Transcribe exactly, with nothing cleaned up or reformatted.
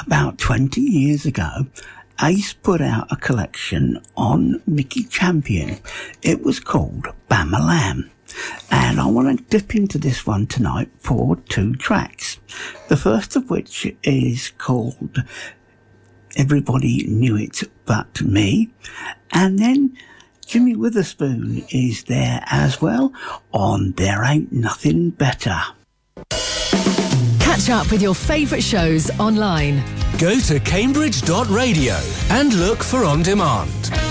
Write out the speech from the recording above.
about twenty years ago, Ace put out a collection on Mickey Champion. It was called Bam-A-Lam. And I want to dip into this one tonight for two tracks. The first of which is called Everybody Knew It But Me. And then Jimmy Witherspoon is there as well on There Ain't Nothing Better. Catch up with your favourite shows online. Go to cambridge dot radio and look for On Demand.